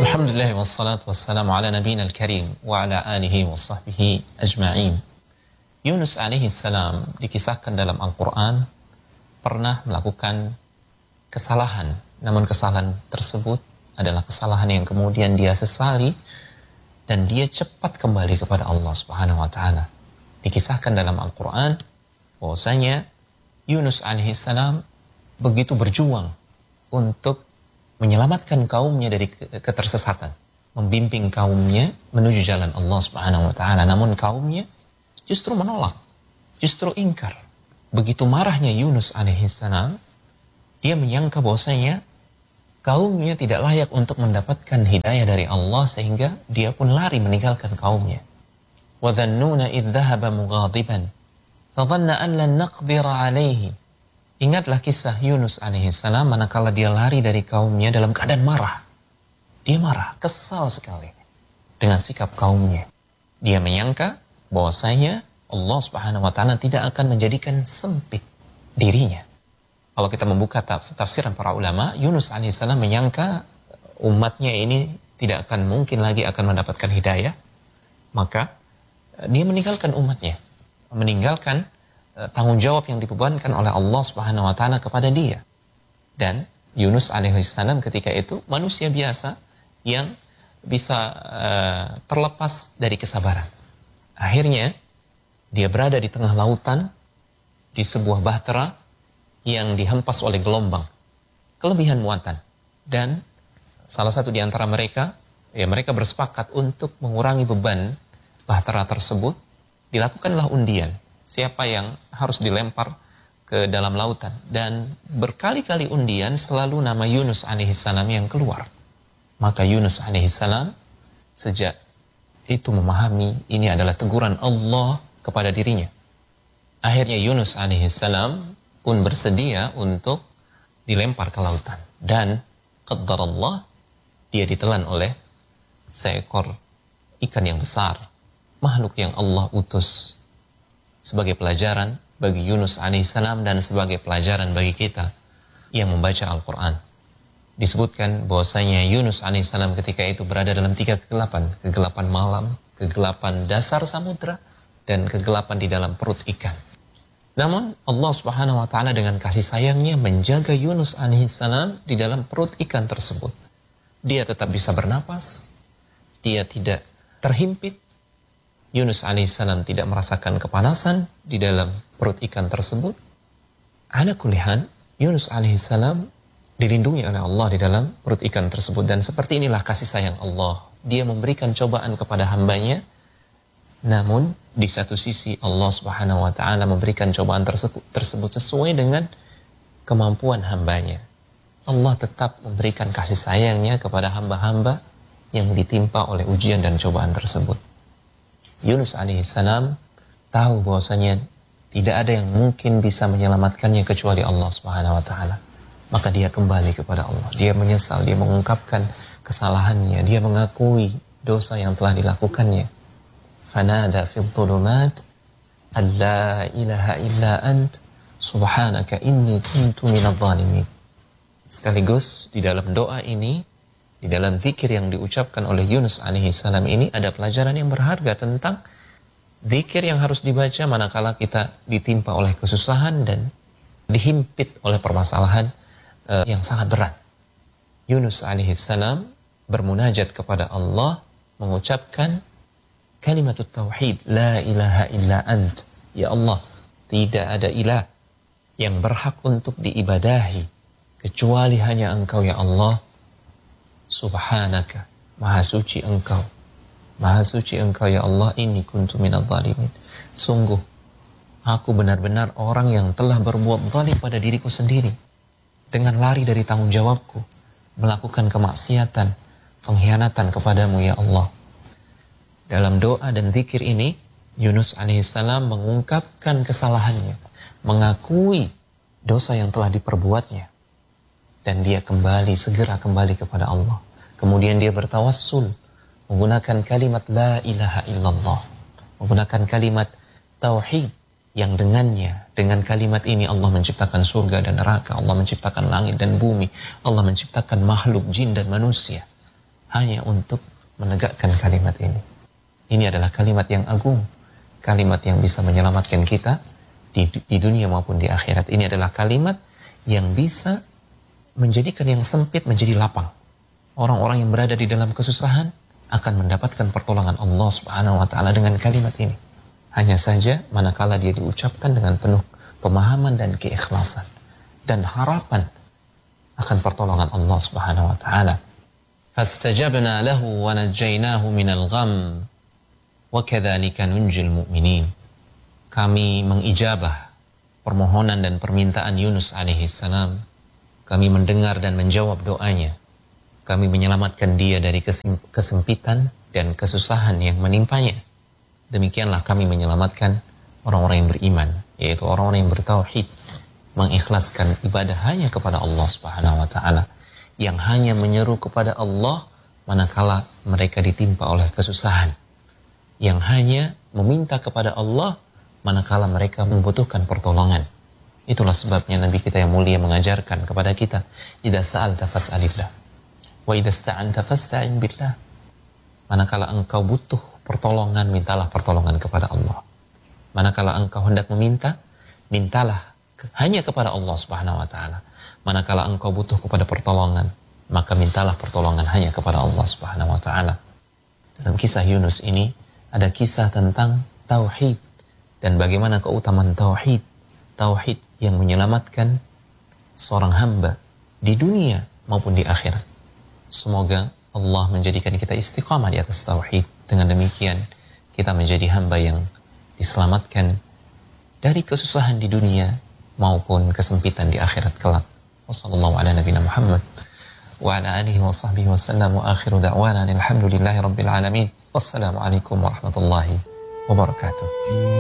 Alhamdulillah wassalatu wassalamu ala nabiyina al-karim wa ala alihi wa sahbihi ajma'in. Yunus alaihi salam dikisahkan dalam Al-Quran pernah melakukan kesalahan, namun kesalahan tersebut adalah kesalahan yang kemudian dia sesali dan dia cepat kembali kepada Allah Subhanahu wa taala. Dikisahkan dalam Al-Quran bahwasanya Yunus alaihi salam begitu berjuang untuk menyelamatkan kaumnya dari ketersesatan, membimbing kaumnya menuju jalan Allah Subhanahu wa taala. Namun kaumnya justru menolak, justru ingkar. Begitu marahnya Yunus alaihi salam, dia menyangka bahwasanya kaumnya tidak layak untuk mendapatkan hidayah dari Allah sehingga dia pun lari meninggalkan kaumnya. Wa dhannuna idh dhahaba mughadiban fa dhanna an lan naqdira alaihi. Ingatlah kisah Yunus alaihissalam manakala dia lari dari kaumnya dalam keadaan marah. Dia marah, kesal sekali dengan sikap kaumnya. Dia menyangka bahwasanya Allah Subhanahu wa taala tidak akan menjadikan sempit dirinya. Kalau kita membuka tafsiran para ulama, Yunus alaihissalam menyangka umatnya ini tidak akan mungkin lagi akan mendapatkan hidayah. Maka dia meninggalkan umatnya, meninggalkan tanggung jawab yang dibebankan oleh Allah Subhanahu wa taala kepada dia. Dan Yunus alaihissalam ketika itu manusia biasa yang bisa terlepas dari kesabaran. Akhirnya dia berada di tengah lautan di sebuah bahtera yang dihempas oleh gelombang kelebihan muatan, dan salah satu di antara mereka mereka bersepakat untuk mengurangi beban bahtera tersebut. Dilakukanlah undian siapa yang harus dilempar ke dalam lautan, dan berkali-kali undian selalu nama Yunus alaihissalam yang keluar. Maka Yunus alaihissalam sejak itu memahami ini adalah teguran Allah kepada dirinya. Akhirnya Yunus alaihissalam pun bersedia untuk dilempar ke lautan, dan qaddarallah dia ditelan oleh seekor ikan yang besar, makhluk yang Allah utus sebagai pelajaran bagi Yunus alaihissalam dan sebagai pelajaran bagi kita yang membaca Al-Quran. Disebutkan bahwasanya Yunus alaihissalam ketika itu berada dalam 3 kegelapan. Kegelapan malam, kegelapan dasar samudra, dan kegelapan di dalam perut ikan. Namun Allah Subhanahu wa taala dengan kasih sayangnya menjaga Yunus alaihissalam di dalam perut ikan tersebut. Dia tetap bisa bernapas, dia tidak terhimpit. Yunus alaihissalam tidak merasakan kepanasan di dalam perut ikan tersebut. Ala kulihan, Yunus alaihissalam dilindungi oleh Allah di dalam perut ikan tersebut. Dan seperti inilah kasih sayang Allah. Dia memberikan cobaan kepada hambanya, namun di satu sisi Allah Subhanahu wa taala memberikan cobaan tersebut sesuai dengan kemampuan hambanya. Allah tetap memberikan kasih sayangnya kepada hamba-hamba yang ditimpa oleh ujian dan cobaan tersebut. Yunus alaihissalam tahu bahwasanya tidak ada yang mungkin bisa menyelamatkannya kecuali Allah Subhanahu wa taala. Maka dia kembali kepada Allah. Dia menyesal, dia mengungkapkan kesalahannya, dia mengakui dosa yang telah dilakukannya. Fanada fil dhulumat alla ilaha illa ant subhanaka inni kuntu minadh dhalimin. Sekaligus di dalam doa ini, di dalam zikir yang diucapkan oleh Yunus alaihissalam ini ada pelajaran yang berharga tentang zikir yang harus dibaca manakala kita ditimpa oleh kesusahan dan dihimpit oleh permasalahan yang sangat berat. Yunus alaihissalam bermunajat kepada Allah, mengucapkan kalimat tauhid, la ilaha illa ant. Ya Allah, tidak ada ilah yang berhak untuk diibadahi kecuali hanya Engkau ya Allah. Subhanaka, maha suci Engkau. Maha suci Engkau ya Allah, inni kuntu minadh dhalimin. Sungguh, aku benar-benar orang yang telah berbuat zalim pada diriku sendiri. Dengan lari dari tanggung jawabku, melakukan kemaksiatan, pengkhianatan kepadamu ya Allah. Dalam doa dan zikir ini, Yunus alaihissalam mengungkapkan kesalahannya, mengakui dosa yang telah diperbuatnya. Dan dia segera kembali kepada Allah. Kemudian dia bertawassul menggunakan kalimat la ilaha illallah, menggunakan kalimat tauhid yang dengannya, dengan kalimat ini Allah menciptakan surga dan neraka, Allah menciptakan langit dan bumi, Allah menciptakan makhluk jin dan manusia. hanya untuk menegakkan kalimat ini. Ini adalah kalimat yang agung, kalimat yang bisa menyelamatkan kita di dunia maupun di akhirat. Ini adalah kalimat yang bisa menjadikan yang sempit menjadi lapang. Orang-orang yang berada di dalam kesusahan akan mendapatkan pertolongan Allah Subhanahu wa taala dengan kalimat ini. Hanya saja manakala dia diucapkan dengan penuh pemahaman dan keikhlasan dan harapan akan pertolongan Allah Subhanahu wa taala. Fastajabna lahu wa najjaynahu minal gham wa kadzalika nunjil mu'minin. Kami mengijabah permohonan dan permintaan Yunus alaihi salam. Kami mendengar dan menjawab doanya. Kami menyelamatkan dia dari kesempitan dan kesusahan yang menimpanya. Demikianlah kami menyelamatkan orang-orang yang beriman, yaitu orang-orang yang bertauhid, mengikhlaskan ibadah hanya kepada Allah Subhanahu wa taala, yang hanya menyeru kepada Allah manakala mereka ditimpa oleh kesusahan, yang hanya meminta kepada Allah manakala mereka membutuhkan pertolongan. Itulah sebabnya Nabi kita yang mulia mengajarkan kepada kita, idza sa'alta fas'alillah wa idza sta'anta fasta'in billah. Manakala engkau butuh pertolongan, mintalah pertolongan kepada Allah. Manakala engkau hendak meminta, mintalah hanya kepada Allah Subhanahu wa taala. Manakala engkau butuh kepada pertolongan, maka mintalah pertolongan hanya kepada Allah Subhanahu wa taala. Dalam kisah Yunus ini ada kisah tentang tauhid dan bagaimana keutamaan tauhid. Tauhid yang menyelamatkan seorang hamba di dunia maupun di akhirat. Semoga Allah menjadikan kita istiqamah di atas tauhid. Dengan demikian kita menjadi hamba yang diselamatkan dari kesusahan di dunia maupun kesempitan di akhirat kelak. Wassallallahu ala nabiyina Muhammad wa ala alihi wa sahbihi wa sallam wa akhiru da'wana alhamdulillahi rabbil alamin. Wassalamualaikum warahmatullahi wabarakatuh.